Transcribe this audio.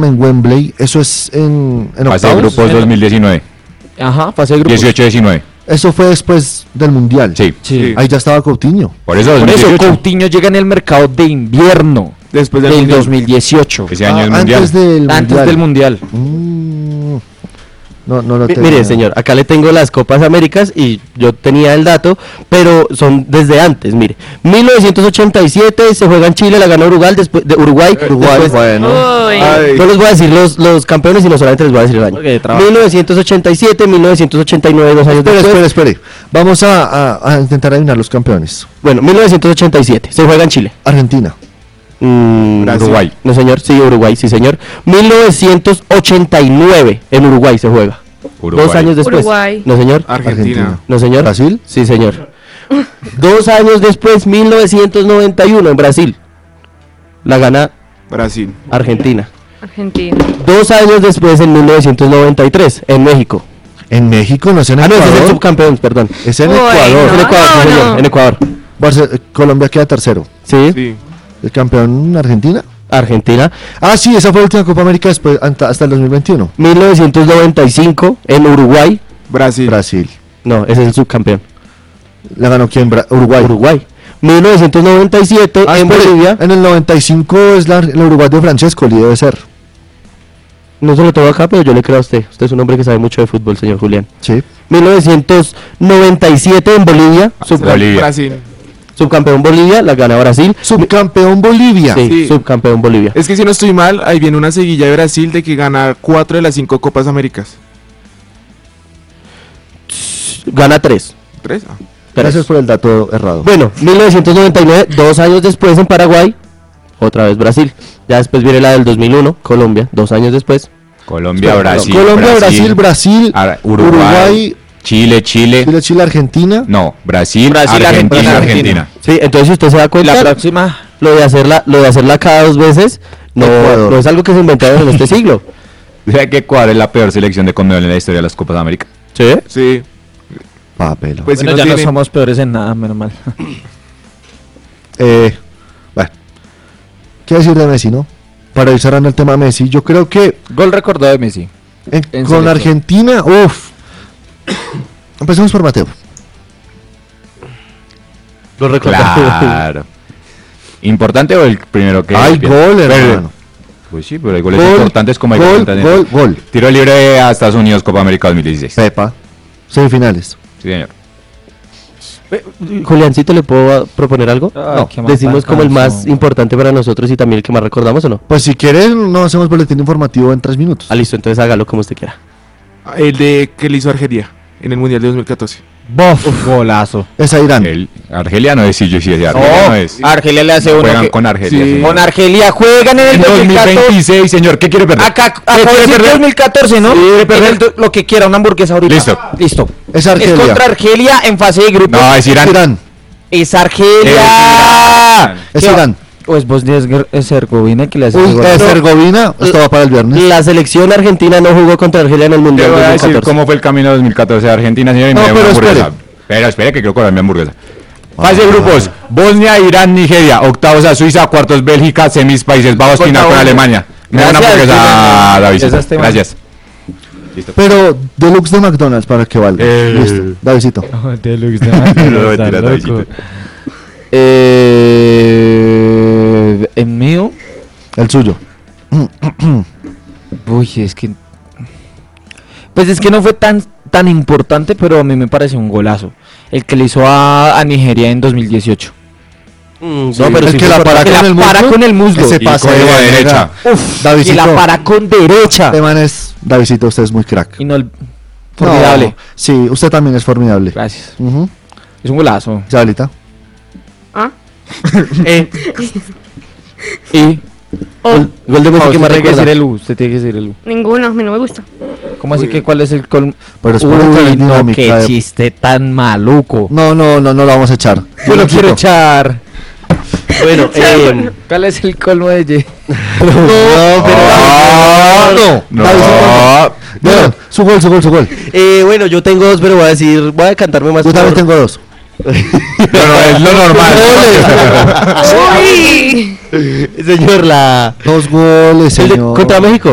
en Wembley, eso es en Fase de octavos. grupos 2019. Ajá, fase de grupos. 18-19. Eso fue después del Mundial. Sí. Sí. Ahí ya estaba Coutinho. Por eso Por eso 2018. Coutinho llega en el mercado de invierno Después del Mundial. 2018. Ese año es mundial. Antes del Antes Mundial. del Mundial. No lo tenía. Mire, señor, acá le tengo las Copas Américas y yo tenía el dato, pero son desde antes, mire. 1987 se juega en Chile, la ganó Uruguay, después de Uruguay. después- Bueno. Uy. Ay. No les voy a decir los campeones, sino solamente les voy a decir el año. Ok, trabajo. 1987, 1989, 2 años después. Espere. Vamos a intentar adivinar los campeones. Bueno, 1987, se juega en Chile. Argentina. Brasil. Uruguay. No, señor, sí, Uruguay, sí, señor. 1989 en Uruguay se juega. Uruguay. 2 años después. Uruguay. No, señor. Argentina. No, señor. ¿Brasil? Sí, señor. 2 años después, 1991 en Brasil. La gana Brasil. Argentina. Argentina. 2 años después, en 1993, en México. En México, no es en Ah, no, ese es el Ecuador. subcampeón, perdón. Es en Uy, Ecuador. En No, Ecuador, sí, señor. no. En Ecuador. Colombia queda tercero. Sí. Sí. ¿El campeón Argentina? Argentina. Ah, sí, esa fue la última Copa América después, hasta el 2021. 1995 en Uruguay. Brasil. Brasil. No, ese es el subcampeón. ¿La ganó quién? Uruguay. Uruguay. 1997 Ah, en espere, Bolivia. En el 95 es la Uruguay de Francescoli, debe ser. No se lo tengo acá, pero yo le creo a usted. Usted es un hombre que sabe mucho de fútbol, señor Julián. Sí. 1997 en Bolivia. Bolivia. Brasil. Subcampeón Bolivia, la gana Brasil. Subcampeón Bolivia. Sí, Sí. subcampeón Bolivia. Es que si no estoy mal, ahí viene una seguilla de Brasil de que gana 4 de las 5 Copas Américas. Gana 3. 3. Gracias por el dato errado. Bueno, 1999, 2 años después en Paraguay. Otra vez Brasil. Ya después viene la del 2001, Colombia, 2 años después. Colombia, Brasil. Colombia, Brasil, Uruguay, Chile. Chile, Argentina. No, Brasil, Brasil, Argentina, Argentina. Argentina. Sí, entonces si usted se da cuenta, La próxima. lo de hacerla cada 2 veces Ecuador. no es algo que se inventaron en este siglo. Mira que Ecuador es la peor selección de Conmebol en la historia de las Copas América. ¿Sí? Sí. Papelo. Pues si Bueno, no ya no tiene- somos peores en nada, menos mal. Bueno. ¿Qué decir de Messi, no? Para ir cerrando el tema Messi, yo creo que Gol recordado de Messi. En con selección. Argentina, empecemos por Mateo. Lo recuerdo. Claro. ¿Importante o el primero que Hay empieza? gol, Pero- hermano. Pues sí, pero hay goles Gol, importantes como hay gol, importantes. gol. Tiro libre a Estados Unidos, Copa América 2016. Pepa. Semifinales. Sí, señor. Juliancito, ¿le puedo proponer algo? Ay, qué más Decimos como el más bacano. importante para nosotros y también el que más recordamos, ¿o no? Pues si quieres, no hacemos boletín informativo en 3 minutos. Ah, listo, entonces hágalo como usted quiera. El de que le hizo Argelia en el Mundial de 2014. Bof, golazo. Es a Irán. El Argelia no es, sí, yo sí, Argelia no es. Argelia le hace uno Juegan que- con Argelia. Sí. sí. Con Argelia juegan en el En 2014. 2026, señor, ¿qué quiere perder? Acá, ¿Qué quiere decir perder? 2014, ¿no? Sí, quiere perder. En el lo que quiera, una hamburguesa ahorita. Listo. Listo. Es Argelia. Es contra Argelia en fase de grupos. No, es Irán. Irán. Es Argelia. Es ¿Qué va? Irán. O es Bosnia Herzegovina que le hace Uy, ese gol. es Herzegovina. Esto va para el viernes. La selección argentina no jugó contra Argelia en el Te Mundial voy a decir 2014. cómo fue el camino de 2014 de Argentina, señor, y me No, dio una pero hamburguesa. espere. Pero espere que quiero comer mi hamburguesa. Fase de grupos: Bosnia, Irán, Nigeria. Octavos a Suiza, cuartos Bélgica, semis Países Bajos, final con Alemania. Me da una Gracias, hamburguesa, David. Esa es tema. Gracias. Pero deluxe de McDonald's para que valga. Listo. Davidito. Deluxe No, mentira, Davidito. En mío. El suyo. Uy, es que. Pues es que no fue tan importante, pero a mí me parece un golazo. El que le hizo a Nigeria en 2018. No, pero pero el sí que fue la para Que con la el muslo. para con el muslo. Ese Y pase con de la bandera. derecha. Uf, Davidito. y la para con derecha. Este man es. Davidito, usted es muy crack. Y no el. Formidable. No, sí, usted también es formidable. Gracias. Ujú. Es un golazo. Chavalita. ¿Ah? Y. Oh, Gol de Messi que Usted más tiene que recuerda. decir el U. Usted tiene que decir el U. ninguno, a mí no me gusta. ¿Cómo así que cuál es el colmo? Pero es por entrar Uy, en no, dinámica qué de- chiste tan maluco. No lo vamos a echar. Yo lo quiero echar. Bueno, ¿Cuál es el colmo de Ye? No. Bueno, su gol. bueno, yo tengo 2, pero voy a cantarme más. Yo también tengo 2. Pero es lo normal. ¡Uy! Señor, 2 goles, el de- señor. contra México.